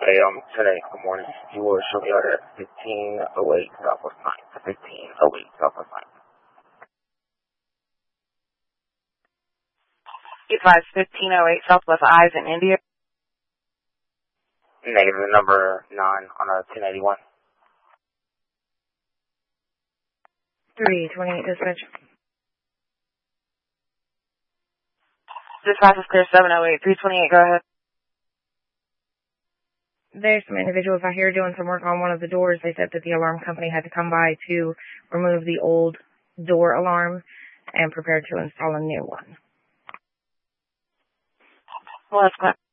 today, good morning. You will show me order 1508 Southwest 9th. 1508 Southwest 9th. Advise 1508 Southwest Eyes in India. Negative, number 9 on a 1081. 328 dispatch. Dispatch is clear 708. 328, go ahead. There's some individuals out here doing some work on one of the doors. They said that the alarm company had to come by to remove the old door alarm and prepare to install a new one. Well, that's